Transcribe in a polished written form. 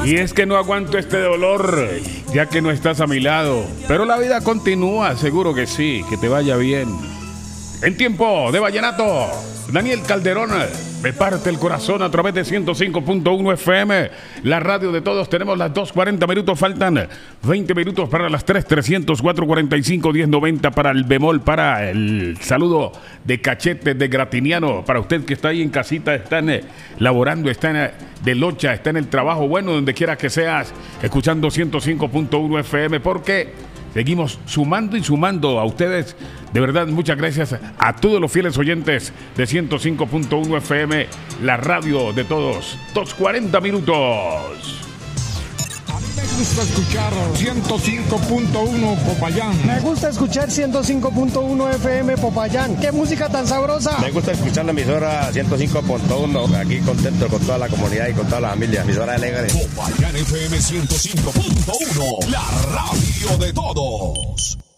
Y es que no aguanto este dolor, ya que no estás a mi lado. Pero la vida continúa, seguro que sí, que te vaya bien. En tiempo de vallenato, Daniel Calderón me parte el corazón a través de 105.1 FM, la radio de todos. Tenemos las 2:40 minutos, faltan 20 minutos para las 3, 304-45, 1090 para el bemol, para el saludo de cachete de Gratiniano, para usted que está ahí en casita, están laborando, están de locha, está en el trabajo, bueno, donde quiera que seas, escuchando 105.1 FM, porque seguimos sumando y sumando a ustedes. De verdad, muchas gracias a todos los fieles oyentes de 105.1 FM, la radio de todos. 2:40 minutos. A mí me gusta escuchar 105.1 Popayán. Me gusta escuchar 105.1 FM Popayán. ¡Qué música tan sabrosa! Me gusta escuchar la emisora 105.1. Aquí contento con toda la comunidad y con toda la familia. Emisora alegre. Popayán FM 105.1, la radio de todos.